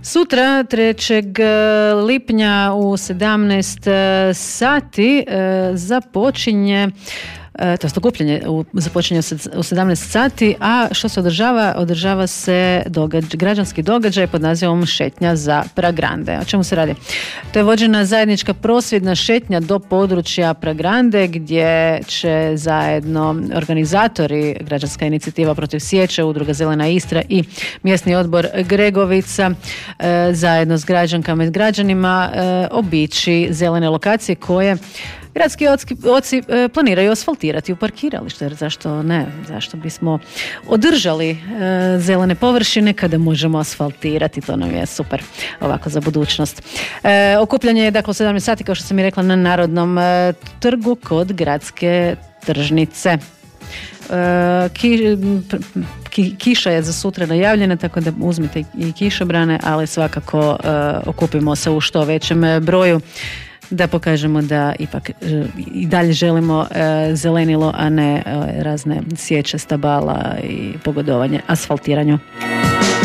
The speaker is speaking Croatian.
Sutra, 3. lipnja u 17 sati započinje to okupljanje započinje u 17 sati, a što se održava? Održava se građanski događaj pod nazivom Šetnja za Pragrande. O čemu se radi? To je vođena zajednička prosvjedna šetnja do područja Pragrande, gdje će zajedno organizatori Građanska inicijativa protiv sječe, Udruga Zelena Istra i mjesni odbor Gregovica zajedno s građankama i građanima obići zelene lokacije koje gradski oci planiraju asfaltirati u parkiralište, jer zašto ne? Zašto bismo održali zelene površine kada možemo asfaltirati? To nam je super ovako za budućnost. Okupljanje je dakle u 17 sati, kao što sam i rekla, na Narodnom trgu kod gradske tržnice. Kiša je za sutra najavljena, tako da uzmite i kišobrane, ali svakako okupimo se u što većem broju da pokažemo da ipak i dalje želimo zelenilo, a ne razne sječe stabala i pogodovanje asfaltiranju.